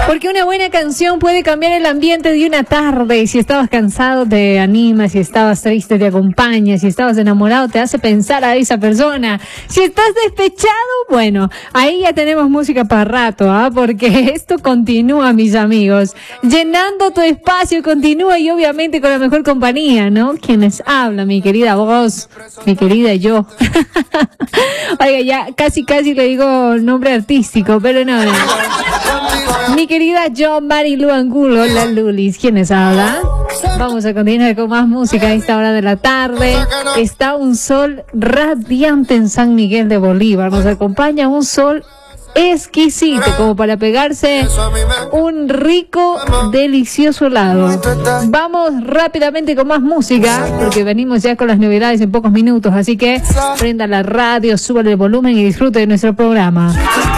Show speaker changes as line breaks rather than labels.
Porque una buena canción puede cambiar el ambiente de una tarde. Y si estabas cansado, te anima. Si estabas triste, te acompaña. Si estabas enamorado, te hace pensar a esa persona. Si estás despechado, bueno, ahí ya tenemos música para rato, ¿ah? Porque esto continúa, mis amigos. Llenando tu espacio, continúa y obviamente con la mejor compañía, ¿no? Quienes hablan, mi querida voz, mi querida yo. Oiga, ya casi le digo nombre artístico, pero no. Mi querida yo, Marilu Angulo, la Lulis, ¿quiénes hablan? Vamos a continuar con más música a esta hora de la tarde. Está un sol radiante en San Miguel de Bolívar. Nos acompaña un sol exquisito, como para pegarse un rico, delicioso helado. Vamos rápidamente con más música, porque venimos ya con las novedades en pocos minutos. Así que prenda la radio, súbale el volumen y disfrute de nuestro programa.